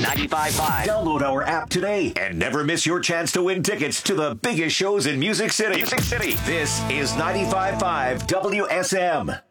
95.5. Download our app today and never miss your chance to win tickets to the biggest shows in Music City. This is 95.5 WSM.